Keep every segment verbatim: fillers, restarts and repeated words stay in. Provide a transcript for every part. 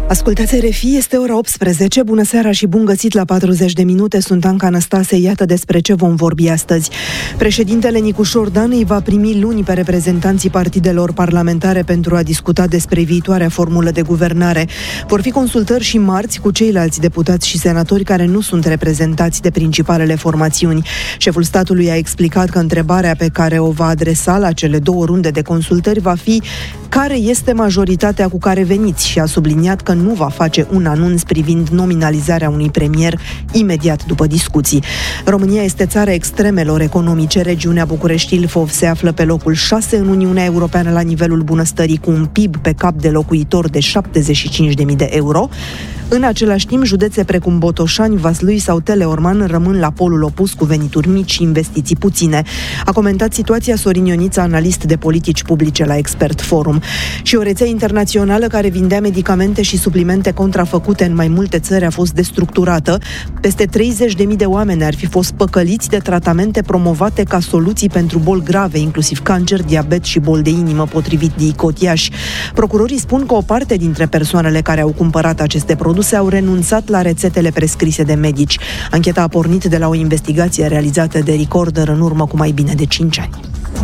Ascultați R F I, este ora optsprezece. Bună seara și bun găsit la patruzeci de minute. Sunt Anca Năstase, iată despre ce vom vorbi astăzi. Președintele Nicușor Dan îi va primi luni pe reprezentanții partidelor parlamentare pentru a discuta despre viitoarea formulă de guvernare. Vor fi consultări și marți cu ceilalți deputați și senatori care nu sunt reprezentați de principalele formațiuni. Șeful statului a explicat că întrebarea pe care o va adresa la cele două runde de consultări va fi: care este majoritatea cu care veniți? Și a subliniat că nu va face un anunț privind nominalizarea unui premier imediat după discuții. România este țara extremelor economice. Regiunea București-Ilfov se află pe locul șase în Uniunea Europeană la nivelul bunăstării, cu un P I B pe cap de locuitor de șaptezeci și cinci de mii de euro. În același timp, județe precum Botoșani, Vaslui sau Teleorman rămân la polul opus, cu venituri mici și investiții puține. A comentat situația Sorin Ioniță, analist de politici publice la Expert Forum. Și o rețea internațională care vindea medicamente și suplimente contrafăcute în mai multe țări a fost destructurată. Peste treizeci de mii de oameni ar fi fost păcăliți de tratamente promovate ca soluții pentru boli grave, inclusiv cancer, diabet și boli de inimă, potrivit de Icotiaș. Procurorii spun că o parte dintre persoanele care au cumpărat aceste produse au renunțat la rețetele prescrise de medici. Ancheta a pornit de la o investigație realizată de Recorder în urmă cu mai bine de cinci ani.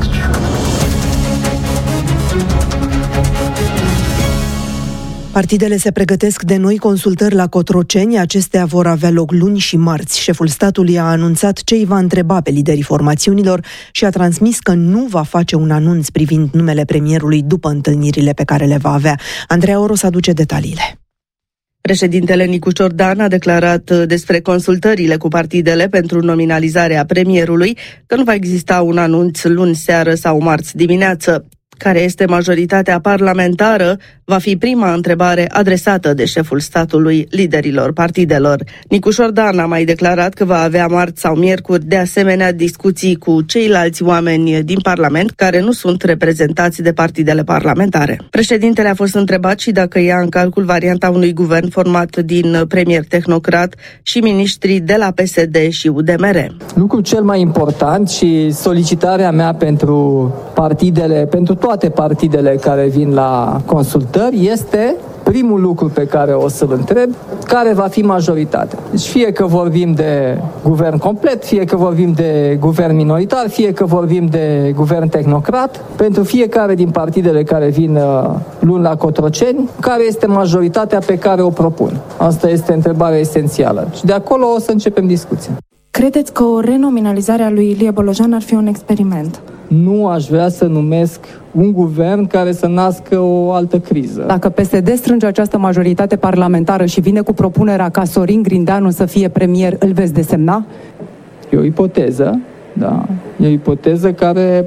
Partidele se pregătesc de noi consultări la Cotroceni. Acestea vor avea loc luni și marți. Șeful statului a anunțat ce îi va întreba pe liderii formațiunilor și a transmis că nu va face un anunț privind numele premierului după întâlnirile pe care le va avea. Andreea Oros aduce detaliile. Președintele Nicușor Dan a declarat despre consultările cu partidele pentru nominalizarea premierului că nu va exista un anunț luni seară sau marți dimineață. Care este majoritatea parlamentară, va fi prima întrebare adresată de șeful statului liderilor partidelor. Nicușor Dan a mai declarat că va avea marți sau miercuri de asemenea discuții cu ceilalți oameni din Parlament care nu sunt reprezentați de partidele parlamentare. Președintele a fost întrebat și dacă ia în calcul varianta unui guvern format din premier tehnocrat și miniștri de la P S D și U D M R. Lucrul cel mai important și solicitarea mea pentru partidele, pentru toate partidele care vin la consultări este, primul lucru pe care o să-l întreb, care va fi majoritatea. Deci fie că vorbim de guvern complet, fie că vorbim de guvern minoritar, fie că vorbim de guvern tehnocrat, pentru fiecare din partidele care vin luni la Cotroceni, care este majoritatea pe care o propun. Asta este întrebarea esențială. Și de acolo o să începem discuția. Credeți că o renominalizare a lui Ilie Bolojan ar fi un experiment? Nu aș vrea să numesc un guvern care să nască o altă criză. Dacă P S D strânge această majoritate parlamentară și vine cu propunerea ca Sorin Grindeanu să fie premier, îl veți desemna? E o ipoteză, da. E o ipoteză care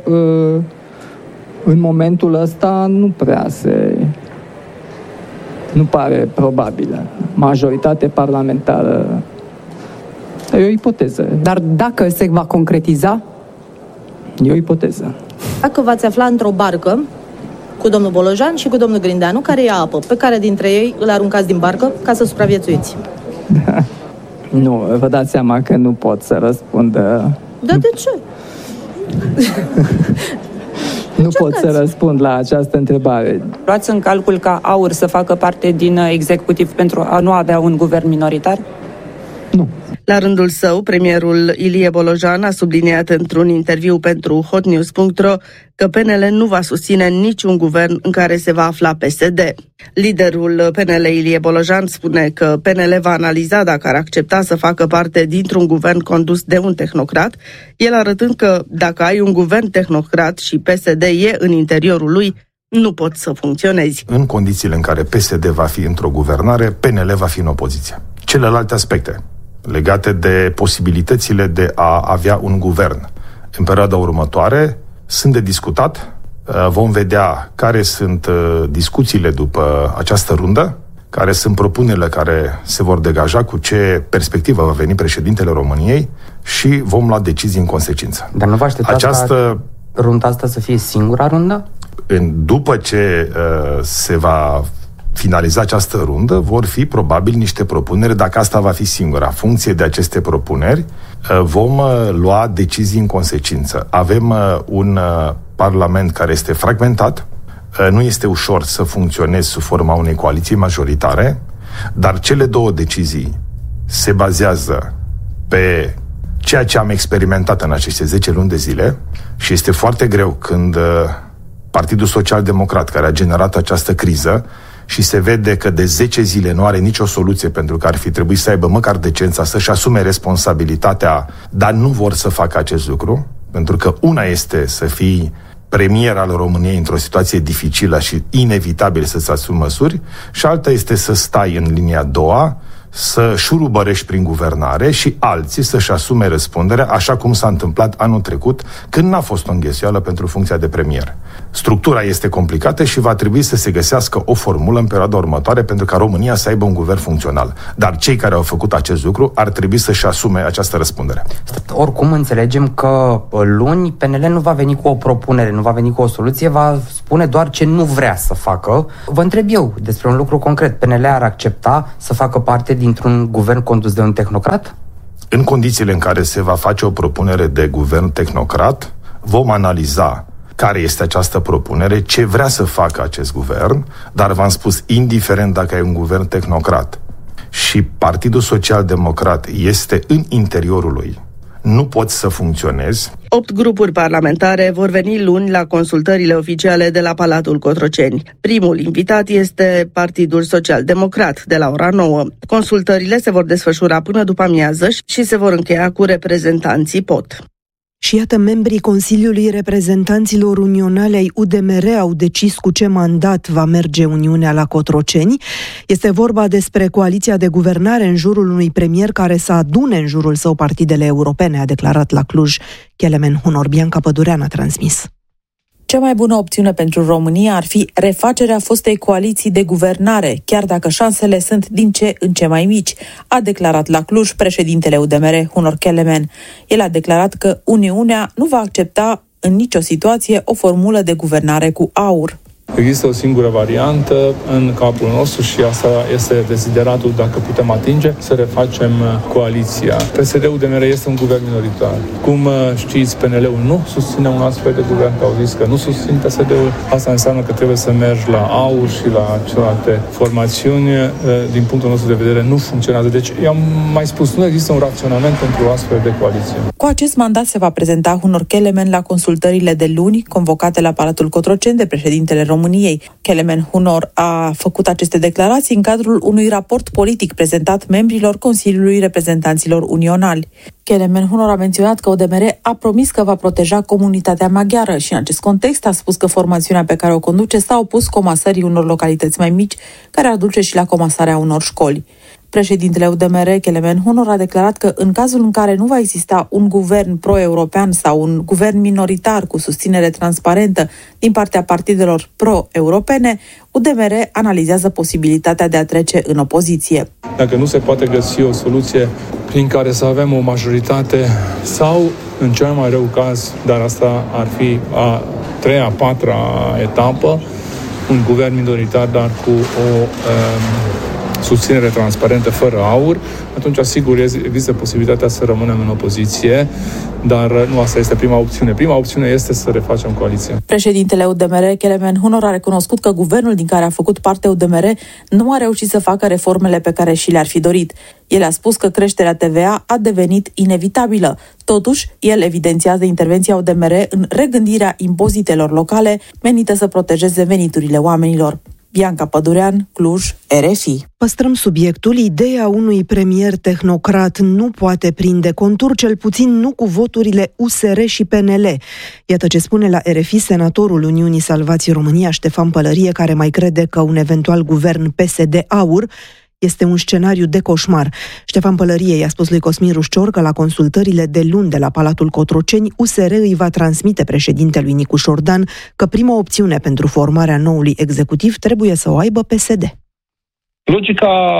în momentul ăsta nu prea se... nu pare probabilă. Majoritate parlamentară... E o ipoteză. Dar dacă se va concretiza? E o ipoteză. Dacă v-ați afla într-o barcă cu domnul Bolojan și cu domnul Grindeanu, care ia apă, pe care dintre ei îl aruncați din barcă ca să supraviețuiți? Da. Nu, vă dați seama că nu pot să răspund. Da, de ce? Nu pot să răspund la această întrebare. Luați în calcul ca AUR să facă parte din executiv pentru a nu avea un guvern minoritar? Nu. La rândul său, premierul Ilie Bolojan a subliniat într-un interviu pentru hotnews punct ro că P N L nu va susține niciun guvern în care se va afla P S D. Liderul P N L, Ilie Bolojan, spune că P N L va analiza dacă ar accepta să facă parte dintr-un guvern condus de un tehnocrat, el arătând că dacă ai un guvern tehnocrat și P S D e în interiorul lui, nu pot să funcționezi. În condițiile în care P S D va fi într-o guvernare, P N L va fi în opoziție. Celelalte aspecte legate de posibilitățile de a avea un guvern în perioada următoare sunt de discutat. Vom vedea care sunt discuțiile după această rundă, care sunt propunerile care se vor degaja, cu ce perspectivă va veni președintele României și vom lua decizii în consecință. Dar nu vă așteptați această rundă asta să fie singura rundă? În, după ce uh, se va finaliza această rundă, vor fi probabil niște propuneri, dacă asta va fi singura. În funcție de aceste propuneri, vom lua decizii în consecință. Avem un Parlament care este fragmentat, Nu este ușor să funcționezi sub forma unei coaliții majoritare, dar cele două decizii se bazează pe ceea ce am experimentat în aceste zece luni de zile și este foarte greu când Partidul Social Democrat, care a generat această criză și se vede că de zece zile nu are nicio soluție pentru că ar fi trebuit să aibă măcar decența să-și asume responsabilitatea, dar nu vor să facă acest lucru, pentru că una este să fii premier al României într-o situație dificilă și inevitabil să-ți asumi măsuri și alta este să stai în linia a doua, să șurubărești prin guvernare și alții să-și asume răspunderea, așa cum s-a întâmplat anul trecut, când n-a fost o înghesuială pentru funcția de premier. Structura este complicată și va trebui să se găsească o formulă în perioada următoare pentru ca România să aibă un guvern funcțional. Dar cei care au făcut acest lucru ar trebui să-și asume această răspundere. Oricum înțelegem că luni P N L nu va veni cu o propunere, nu va veni cu o soluție, va spune doar ce nu vrea să facă. Vă întreb eu despre un lucru concret. P N L ar accepta să facă parte dintr-un guvern condus de un tehnocrat? În condițiile în care se va face o propunere de guvern tehnocrat, vom analiza care este această propunere, ce vrea să facă acest guvern, dar v-am spus, indiferent dacă e un guvern tehnocrat și Partidul Social Democrat este în interiorul lui, nu poți să funcționezi. Opt grupuri parlamentare vor veni luni la consultările oficiale de la Palatul Cotroceni. Primul invitat este Partidul Social Democrat, de la ora nouă. Consultările se vor desfășura până după amiază și se vor încheia cu reprezentanții P O T. Și iată, membrii Consiliului Reprezentanților Unionale ai U D M R au decis cu ce mandat va merge Uniunea la Cotroceni. Este vorba despre coaliția de guvernare în jurul unui premier care să adune în jurul său partidele europene, a declarat la Cluj Kelemen Hunor. Bianca Pădurean a transmis. Cea mai bună opțiune pentru România ar fi refacerea fostei coaliții de guvernare, chiar dacă șansele sunt din ce în ce mai mici, a declarat la Cluj președintele U D M R, Hunor Kelemen. El a declarat că Uniunea nu va accepta în nicio situație o formulă de guvernare cu aur. Există o singură variantă în capul nostru și asta este desideratul, dacă putem atinge, să refacem coaliția. P S D-ul D M R este un guvern minoritar. Cum știți, P N L-ul nu susține un astfel de guvern, că au zis că nu susțin P S D-ul. Asta înseamnă că trebuie să mergi la AUR și la celelalte formațiuni. Din punctul nostru de vedere, nu funcționează. Deci, i-am mai spus, nu există un raționament pentru o astfel de coaliție. Cu acest mandat se va prezenta Hunor Kelemen la consultările de luni, convocate la Palatul Cotroceni de președintele României. Kelemen Hunor a făcut aceste declarații în cadrul unui raport politic prezentat membrilor Consiliului Reprezentanților Unionali. Kelemen Hunor a menționat că U D M R a promis că va proteja comunitatea maghiară și în acest context a spus că formațiunea pe care o conduce s-a opus comasării unor localități mai mici, care ar duce și la comasarea unor școli. Președintele U D M R, Kelemen Hunor, a declarat că în cazul în care nu va exista un guvern pro-european sau un guvern minoritar cu susținere transparentă din partea partidelor pro-europene, U D M R analizează posibilitatea de a trece în opoziție. Dacă nu se poate găsi o soluție prin care să avem o majoritate sau, în cel mai rău caz, dar asta ar fi a treia, a patra etapă, un guvern minoritar, dar cu o um, susținere transparentă, fără aur, atunci, sigur, există posibilitatea să rămânem în opoziție, dar nu asta este prima opțiune. Prima opțiune este să refacem coaliția. Președintele U D M R, Kelemen Hunor, a recunoscut că guvernul din care a făcut parte U D M R nu a reușit să facă reformele pe care și le-ar fi dorit. El a spus că creșterea T V A a devenit inevitabilă. Totuși, el evidențiază intervenția U D M R în regândirea impozitelor locale menită să protejeze veniturile oamenilor. Bianca Pădurean, Cluj, R F I. Păstrăm subiectul. Ideea unui premier tehnocrat nu poate prinde contur, cel puțin nu cu voturile U S R și P N L. Iată ce spune la R F I senatorul Uniunii Salvați România, Ștefan Pălărie, care mai crede că un eventual guvern P S D-AUR este un scenariu de coșmar. Ștefan Pălărie i-a spus lui Cosmin Rușcior că la consultările de luni de la Palatul Cotroceni, U S R îi va transmite președintelui Nicu Șordan că prima opțiune pentru formarea noului executiv trebuie să o aibă P S D. Logica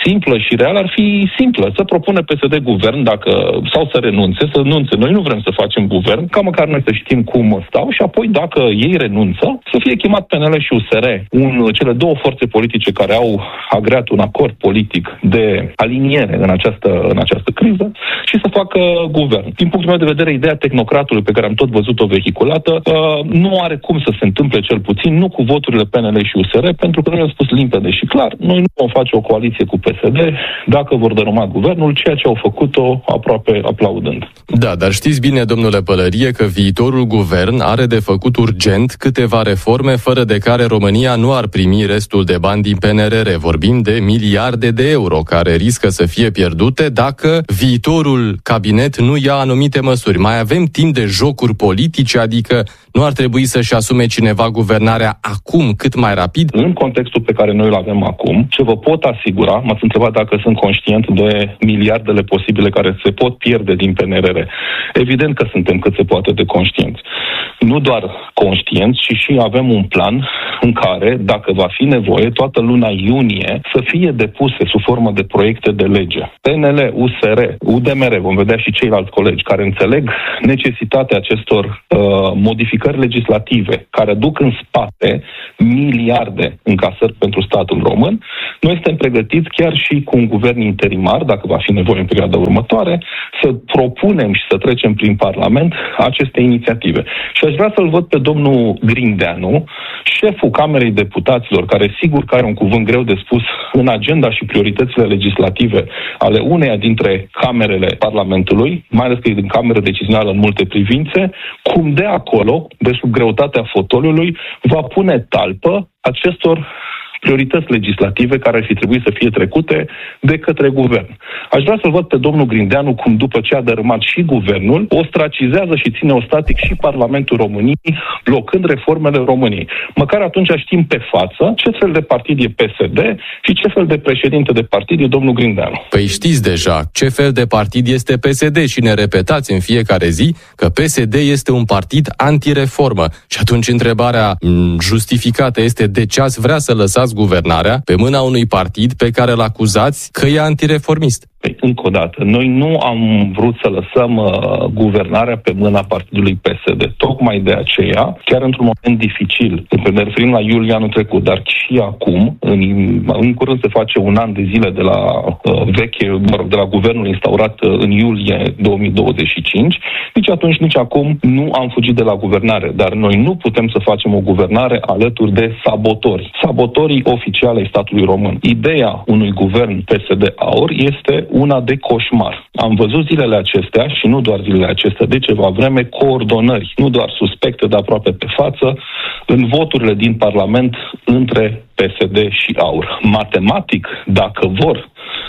simplă și reală ar fi simplă. Să propune P S D guvern dacă, sau să renunțe, să renunțe. Noi nu vrem să facem guvern, ca măcar noi să știm cum stau și apoi dacă ei renunță, să fie chemat P N L și U S R, un, cele două forțe politice care au agreat un acord politic de aliniere în această, în această criză și să facă guvern. Din punctul meu de vedere, ideea tehnocratului pe care am tot văzut-o vehiculată uh, nu are cum să se întâmple, cel puțin, nu cu voturile P N L și U S R, pentru că noi am spus limpede și clar, noi nu vom face o coaliție cu P S D dacă vor dărâma guvernul, ceea ce au făcut-o aproape aplaudând. Da, dar știți bine, domnule Pălărie, că viitorul guvern are de făcut urgent câteva reforme fără de care România nu ar primi restul de bani din P N R R. Vorbim de miliarde de euro care riscă să fie pierdute dacă viitorul cabinet nu ia anumite măsuri. Mai avem timp de jocuri politice, adică nu ar trebui să-și asume cineva guvernarea acum, cât mai rapid? În contextul pe care noi îl avem acum, ce vă pot asigura, m-ați întrebat dacă sunt conștient de miliardele posibile care se pot pierde din P N R R. Evident că suntem cât se poate de conștienți. Nu doar conștienți, ci și avem un plan în care, dacă va fi nevoie, toată luna iunie să fie depuse sub formă de proiecte de lege. P N L, U S R, U D M R, vom vedea și ceilalți colegi care înțeleg necesitatea acestor uh, modificări legislative care duc în spate miliarde încasări pentru statul român. Noi suntem pregătiți chiar și cu un guvern interimar, dacă va fi nevoie în perioada următoare, să propunem și să trecem prin Parlament aceste inițiative. Și aș vrea să-l văd pe domnul Grindeanu, șeful Camerei Deputaților, care sigur că are un cuvânt greu de spus în agenda și prioritățile legislative ale uneia dintre camerele Parlamentului, mai ales că e din cameră decizională în multe privințe, cum de acolo, de sub greutatea fotoliului, va pune talpă acestor priorități legislative care ar fi trebuit să fie trecute de către guvern. Aș vrea să-l văd pe domnul Grindeanu cum, după ce a dărâmat și guvernul, ostracizează și ține ostatic și Parlamentul României, blocând reformele României. Măcar atunci știm pe față ce fel de partid e P S D și ce fel de președinte de partid e domnul Grindeanu. Păi știți deja ce fel de partid este P S D și ne repetați în fiecare zi că P S D este un partid antireformă. Și atunci întrebarea justificată este de ce ați vrea să lăsați guvernarea pe mâna unui partid pe care îl acuzați că e antireformist. Păi, încă o dată, noi nu am vrut să lăsăm uh, guvernarea pe mâna partidului P S D. Tocmai de aceea, chiar într-un moment dificil, ne referim la iulie anul trecut, dar și acum, în, în curând se face un an de zile de la uh, veche, mă rog, de la guvernul instaurat uh, în iulie două mii douăzeci și cinci, nici atunci, nici acum nu am fugit de la guvernare, dar noi nu putem să facem o guvernare alături de sabotori. Sabotorii oficiali ai statului român. Ideea unui guvern P S D-AUR este una de coșmar. Am văzut zilele acestea și nu doar zilele acestea, de ceva vreme, coordonări, nu doar suspecte, dar aproape pe față, în voturile din Parlament între P S D și AUR. Matematic, dacă vor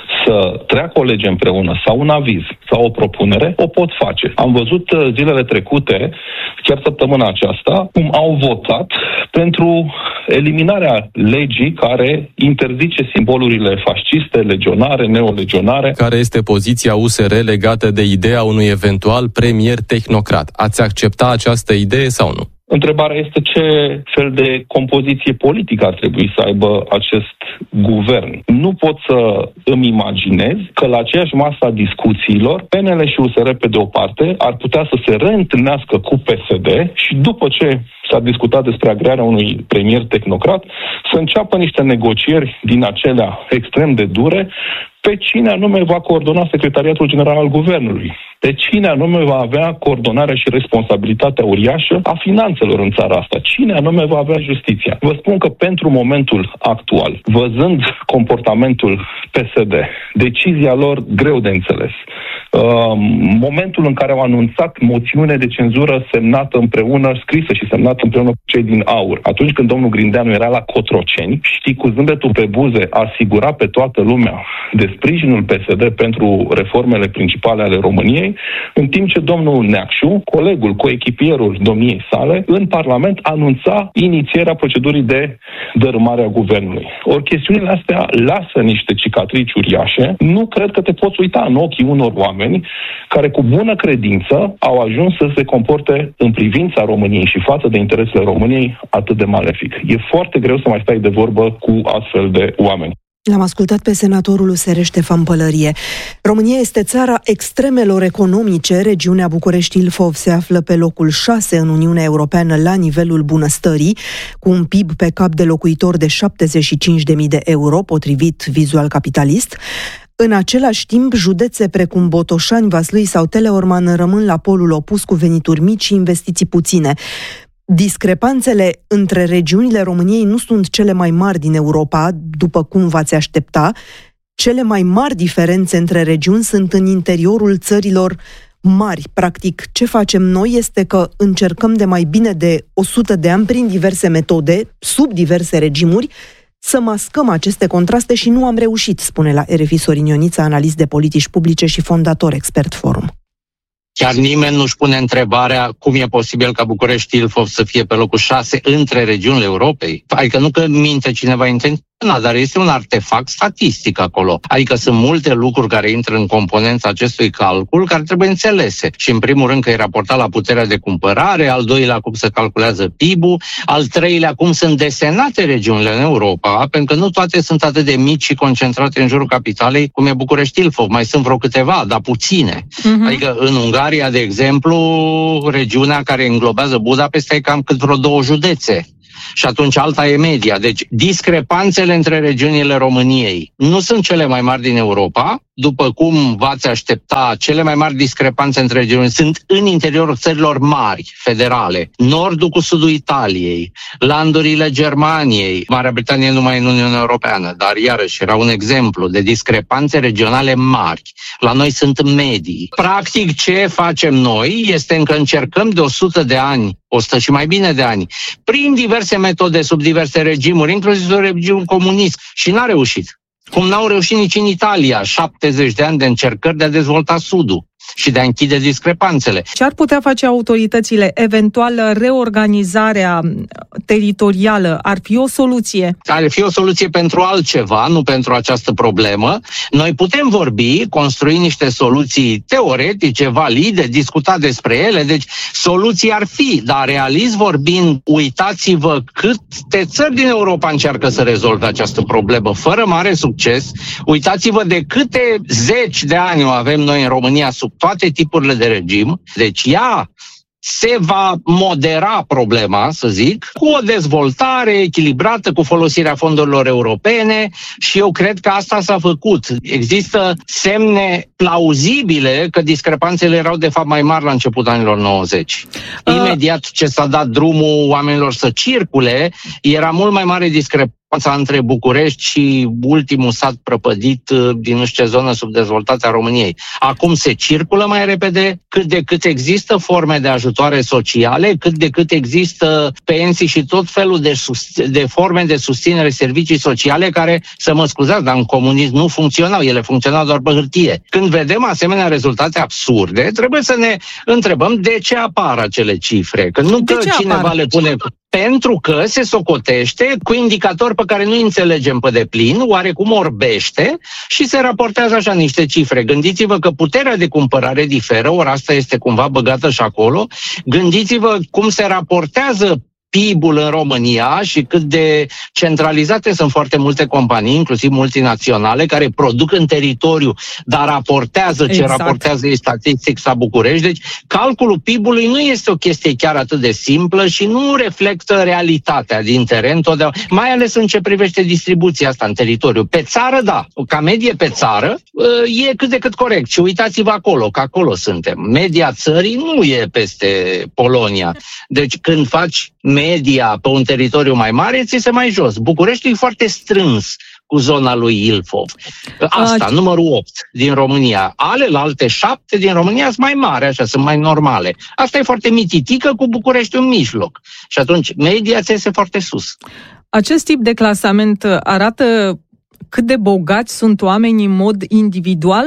să treacă o lege împreună sau un aviz sau o propunere, o pot face. Am văzut zilele trecute, chiar săptămâna aceasta, cum au votat pentru eliminarea legii care interzice simbolurile fasciste, legionare, neolegionare. Care este poziția U S R legată de ideea unui eventual premier tehnocrat? Ați accepta această idee sau nu? Întrebarea este ce fel de compoziție politică ar trebui să aibă acest guvern. Nu pot să îmi imaginez că la aceeași masă a discuțiilor, P N L și U S R pe de o parte ar putea să se reîntâlnească cu P S D și după ce s-a discutat despre agrearea unui premier tehnocrat, să înceapă niște negocieri din acelea extrem de dure pe cine anume va coordona Secretariatul General al Guvernului, pe cine anume va avea coordonarea și responsabilitatea uriașă a finanțelor în țara asta, cine anume va avea justiția. Vă spun că pentru momentul actual, văzând comportamentul P S D, decizia lor greu de înțeles, uh, momentul în care au anunțat moțiune de cenzură semnată împreună, scrisă și semnată împreună cu cei din AUR, atunci când domnul Grindeanu era la Cotroceni, știi, cu zâmbetul pe buze, asigura pe toată lumea de sprijinul P S D pentru reformele principale ale României, în timp ce domnul Neacșu, colegul, coechipierul domniei sale, în Parlament anunța inițierea procedurii de dărâmare a guvernului. Ori chestiunile astea lasă niște cicatrici uriașe. Nu cred că te poți uita în ochii unor oameni care cu bună credință au ajuns să se comporte în privința României și față de interesele României atât de malefic. E foarte greu să mai stai de vorbă cu astfel de oameni. L-am ascultat pe senatorul U S R Ștefan Pălărie. România este țara extremelor economice. Regiunea București-Ilfov se află pe locul șase în Uniunea Europeană la nivelul bunăstării, cu un P I B pe cap de locuitor de șaptezeci și cinci de mii de euro, potrivit Visual Capitalist. În același timp, județe precum Botoșani, Vaslui sau Teleorman rămân la polul opus, cu venituri mici și investiții puține. Discrepanțele între regiunile României nu sunt cele mai mari din Europa, după cum v-ați aștepta. Cele mai mari diferențe între regiuni sunt în interiorul țărilor mari. Practic, ce facem noi este că încercăm de mai bine de o sută de ani, prin diverse metode, sub diverse regimuri, să mascăm aceste contraste și nu am reușit, spune la R F I Sorin Ioniță, analist de politici publice și fondator Expert Forum. Chiar nimeni nu-și pune întrebarea cum e posibil ca București-Ilfov să fie pe locul șase între regiunile Europei. Adică nu că minte cineva intenționat, dar este un artefact statistic acolo. Adică sunt multe lucruri care intră în componența acestui calcul care trebuie înțelese. Și în primul rând că e raportat la puterea de cumpărare, al doilea cum se calculează P I B-ul, al treilea cum sunt desenate regiunile în Europa, pentru că nu toate sunt atât de mici și concentrate în jurul capitalei cum e București-Ilfov. Mai sunt vreo câteva, dar puține. Uh-huh. Adică în Ungaria, de exemplu, regiunea care înglobează Budapesta e cam cât vreo două județe. Și atunci alta e media. Deci discrepanțele între regiunile României nu sunt cele mai mari din Europa. După cum v-ați aștepta, cele mai mari discrepanțe între regiuni sunt în interiorul țărilor mari, federale. Nordul cu sudul Italiei, landurile Germaniei. Marea Britanie nu mai e în Uniunea Europeană, dar iarăși era un exemplu de discrepanțe regionale mari. La noi sunt medii. Practic, ce facem noi este că încercăm de o sută de ani, o sută și mai bine de ani, prin diverse metode, sub diverse regimuri, inclusiv sub regimul comunist, și n-a reușit. Cum n-au reușit nici în Italia, șaptezeci de ani de încercări de a dezvolta Sudul și de a închide discrepanțele. Ce ar putea face autoritățile? Eventual reorganizarea teritorială ar fi o soluție? Ar fi o soluție pentru altceva, nu pentru această problemă. Noi putem vorbi, construi niște soluții teoretice, valide, discuta despre ele, deci soluții ar fi, dar realist vorbind, uitați-vă câte țări din Europa încearcă să rezolve această problemă, fără mare succes. Uitați-vă de câte zeci de ani o avem noi în România sub toate tipurile de regim. Deci ea se va modera problema, să zic, cu o dezvoltare echilibrată, cu folosirea fondurilor europene, și eu cred că asta s-a făcut. Există semne plauzibile că discrepanțele erau de fapt mai mari la începutul anilor nouăzeci. Imediat ce s-a dat drumul oamenilor să circule, era mult mai mare discrepanță între București și ultimul sat prăpădit din nu știu ce zonă subdezvoltată a României. Acum se circulă mai repede, cât de cât există forme de ajutoare sociale, cât de cât există pensii și tot felul de, sus- de forme de susținere, servicii sociale care, să mă scuzați, dar în comunism nu funcționau, ele funcționau doar pe hârtie. Când vedem asemenea rezultate absurde, trebuie să ne întrebăm de ce apar acele cifre. Că nu că cineva apar? le pune... Pentru că se socotește cu indicatori pe care nu înțelegem pe deplin, oarecum orbește, și se raportează așa niște cifre. Gândiți-vă că puterea de cumpărare diferă, ori asta este cumva băgată și acolo. Gândiți-vă cum se raportează P I B-ul în România și cât de centralizate sunt foarte multe companii, inclusiv multinaționale, care produc în teritoriu, dar raportează ce exact. raportează ei statistic la București. Deci calculul P I B-ului nu este o chestie chiar atât de simplă și nu reflectă realitatea din teren, totdeauna, mai ales în ce privește distribuția asta în teritoriu. Pe țară, da, ca medie pe țară, e cât de cât corect. Și uitați-vă acolo, că acolo suntem. Media țării nu e peste Polonia. Deci când faci media pe un teritoriu mai mare, ți se mai jos. Bucureștiul e foarte strâns cu zona lui Ilfov. Asta, uh, numărul opt din România. Alelalte șapte din România sunt mai mari, așa, sunt mai normale. Asta e foarte mititică, cu Bucureștiul în mijloc. Și atunci media ți iese foarte sus. Acest tip de clasament arată cât de bogați sunt oamenii în mod individual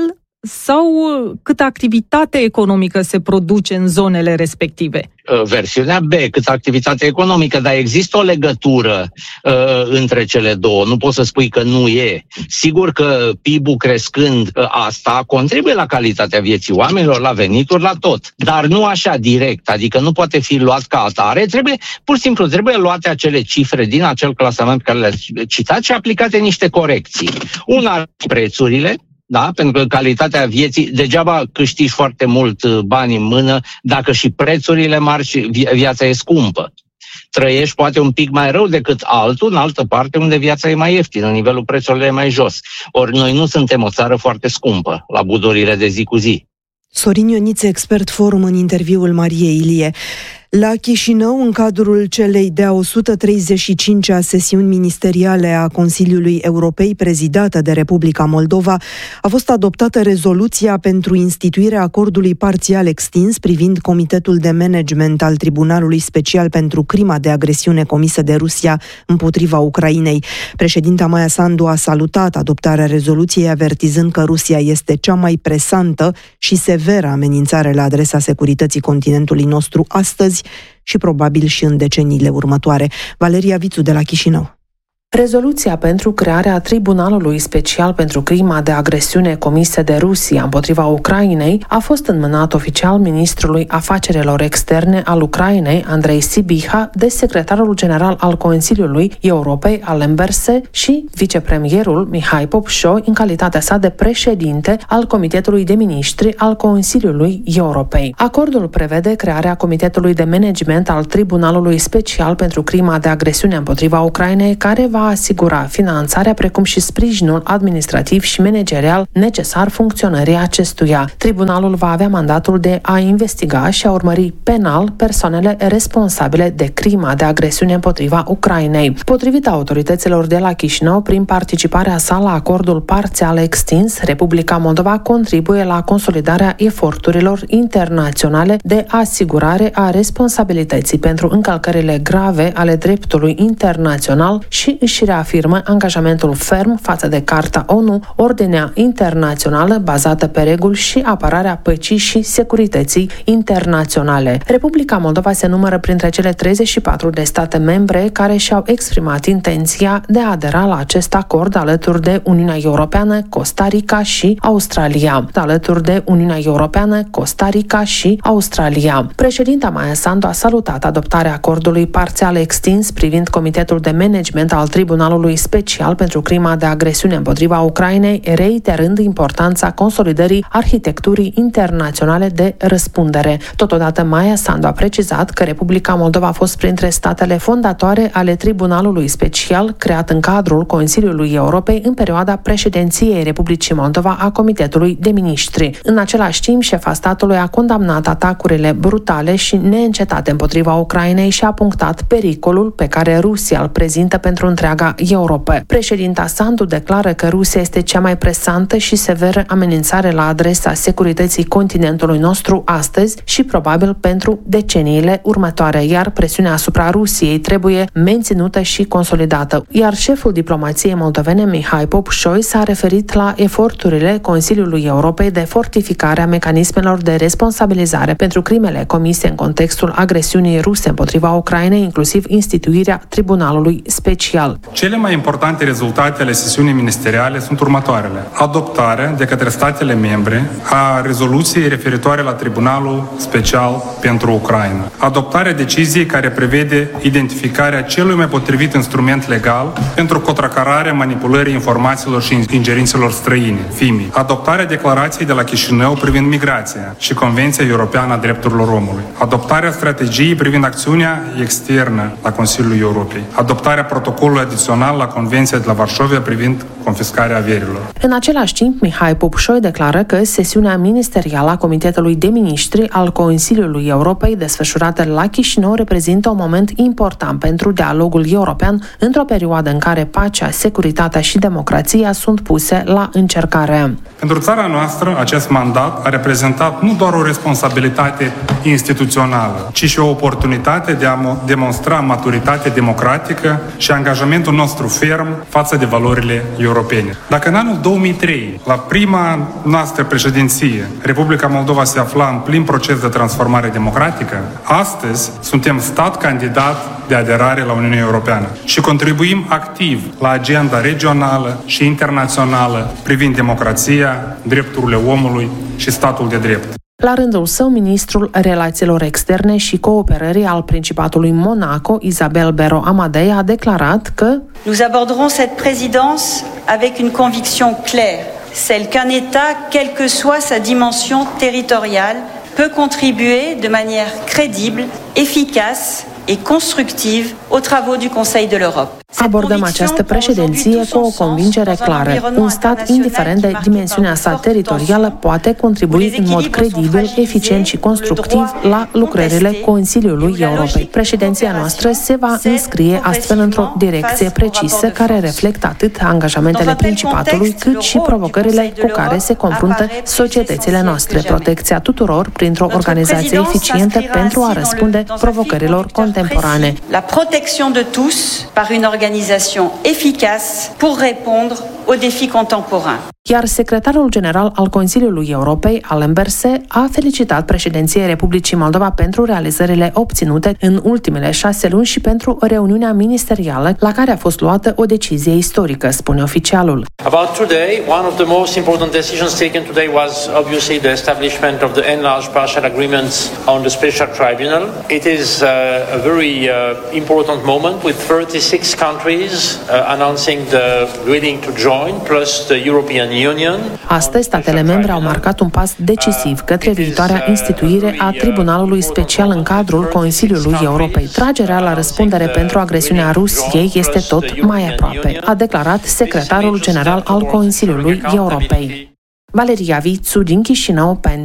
sau câtă activitate economică se produce în zonele respective? Versiunea B, câtă activitate economică, dar există o legătură uh, între cele două. Nu poți să spui că nu e. Sigur că P I B-ul crescând uh, asta contribuie la calitatea vieții oamenilor, la venituri, la tot. Dar nu așa direct, adică nu poate fi luat ca atare. Trebuie, pur și simplu, trebuie luate acele cifre din acel clasament pe care le-ați citat și aplicate niște corecții. Una, prețurile. Da? Pentru că calitatea vieții, degeaba câștigi foarte mult bani în mână dacă și prețurile mari și viața e scumpă. Trăiești poate un pic mai rău decât altul, în altă parte unde viața e mai ieftină, nivelul prețurilor e mai jos. Ori noi nu suntem o țară foarte scumpă la bunurile de zi cu zi. Sorin Ioniță, expert forum, în interviul Mariei Ilie. La Chișinău, în cadrul celei de-a o sută treizeci și cincea sesiuni ministeriale a Consiliului Europei, prezidată de Republica Moldova, a fost adoptată rezoluția pentru instituirea acordului parțial extins privind Comitetul de Management al Tribunalului Special pentru crima de agresiune comisă de Rusia împotriva Ucrainei. Președinta Maia Sandu a salutat adoptarea rezoluției, avertizând că Rusia este cea mai presantă și severă amenințare la adresa securității continentului nostru astăzi și probabil și în deceniile următoare. Valeria Vițu de la Chișinău. Rezoluția pentru crearea Tribunalului Special pentru crima de agresiune comisă de Rusia împotriva Ucrainei a fost înmânat oficial ministrului afacerilor externe al Ucrainei, Andrei Sibiha, de secretarul general al Consiliului Europei, Alain Berset, și vicepremierul Mihai Popșoi, în calitatea sa de președinte al Comitetului de Ministri al Consiliului Europei. Acordul prevede crearea Comitetului de Management al Tribunalului Special pentru crima de agresiune împotriva Ucrainei, care va asigura finanțarea precum și sprijinul administrativ și managerial necesar funcționării acestuia. Tribunalul va avea mandatul de a investiga și a urmări penal persoanele responsabile de crima de agresiune împotriva Ucrainei. Potrivit autorităților de la Chișinău, prin participarea sa la acordul parțial extins, Republica Moldova contribuie la consolidarea eforturilor internaționale de asigurare a responsabilității pentru încălcările grave ale dreptului internațional și își reafirmă angajamentul ferm față de Carta O N U, ordinea internațională bazată pe reguli și apărarea păcii și securității internaționale. Republica Moldova se numără printre cele treizeci și patru de state membre care și-au exprimat intenția de a adera la acest acord alături de Uniunea Europeană, Costa Rica și Australia. Alături de Uniunea Europeană, Costa Rica și Australia. Președinta Maia Sandu a salutat adoptarea acordului parțial extins privind Comitetul de Management al Tribunalului Special pentru crima de agresiune împotriva Ucrainei, reiterând importanța consolidării arhitecturii internaționale de răspundere. Totodată, Maia Sandu a precizat că Republica Moldova a fost printre statele fondatoare ale Tribunalului Special, creat în cadrul Consiliului Europei în perioada președinției Republicii Moldova a Comitetului de Ministri. În același timp, șefa statului a condamnat atacurile brutale și neîncetate împotriva Ucrainei și a punctat pericolul pe care Rusia îl prezintă pentru întreaga Europa. Președinta Sandu declară că Rusia este cea mai presantă și severă amenințare la adresa securității continentului nostru astăzi și probabil pentru deceniile următoare, iar presiunea asupra Rusiei trebuie menținută și consolidată. Iar șeful diplomației moldovene, Mihai Popșoi, s-a referit la eforturile Consiliului Europei de fortificare a mecanismelor de responsabilizare pentru crimele comise în contextul agresiunii ruse împotriva Ucrainei, inclusiv instituirea Tribunalului Special. Cele mai importante rezultate ale sesiunii ministeriale sunt următoarele. Adoptarea de către statele membre a rezoluției referitoare la Tribunalul Special pentru Ucraina. Adoptarea deciziei care prevede identificarea celui mai potrivit instrument legal pentru contracararea manipulării informațiilor și ingerințelor străine, F I M I. Adoptarea declarației de la Chișinău privind migrația și Convenția Europeană a Drepturilor Omului. Adoptarea strategiei privind acțiunea externă la Consiliul Europei. Adoptarea protocolului adițional la Convenția de la Varșovia privind confiscarea averilor. În același timp, Mihai Popșoi declară că sesiunea ministerială a Comitetului de Ministri al Consiliului Europei desfășurată la Chișinău reprezintă un moment important pentru dialogul european într-o perioadă în care pacea, securitatea și democrația sunt puse la încercare. Pentru țara noastră, acest mandat a reprezentat nu doar o responsabilitate instituțională, ci și o oportunitate de a demonstra maturitate democratică și angajament angajamentul nostru ferm față de valorile europene. Dacă în anul două mii trei, la prima noastră președinție, Republica Moldova se afla în plin proces de transformare democratică, astăzi suntem stat candidat de aderare la Uniunea Europeană și contribuim activ la agenda regională și internațională privind democrația, drepturile omului și statul de drept. La rândul său, ministrul relațiilor externe și cooperării al Principatului Monaco, Isabel Bero Amadei, a declarat că Nous aborderons cette présidence avec une conviction claire, celle qu'un État, quelle que soit sa dimension territoriale, peut contribuer de manière crédible, efficace et constructive aux travaux du Conseil de l'Europe. Abordăm această președinție cu o convingere clară. Un stat, indiferent de dimensiunea sa teritorială, poate contribui în mod credibil, eficient și constructiv la lucrările Consiliului Europei. Președinția noastră se va înscrie astfel într-o direcție precisă care reflectă atât angajamentele Principatului, cât și provocările cu care se confruntă societățile noastre. Protecția tuturor printr-o organizație eficientă pentru a răspunde provocărilor contemporane. La protection de tous par une organisation efficace pour répondre aux défis contemporains. Iar secretarul general al Consiliului Europei, Alain Berset, a felicitat președinția Republicii Moldova pentru realizările obținute în ultimele șase luni și pentru reuniunea ministerială la care a fost luată o decizie istorică, spune oficialul. About today, one of the most important decisions taken today was obviously the establishment of the enlarged partial agreements on the special tribunal. It is uh, a very uh, important moment with thirty-six countries uh, announcing the willing to join, plus the European Astăzi, statele membre au marcat un pas decisiv către viitoarea instituire a Tribunalului Special în cadrul Consiliului Europei. Tragerea la răspundere pentru agresiunea Rusiei este tot mai aproape, a declarat secretarul general al Consiliului Europei. Valeria Vițu din Chișinău,